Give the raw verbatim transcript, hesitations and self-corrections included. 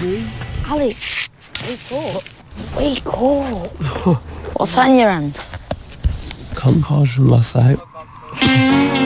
Ali, wake up. Wake up. What's that in your hand? Can't cause from last night.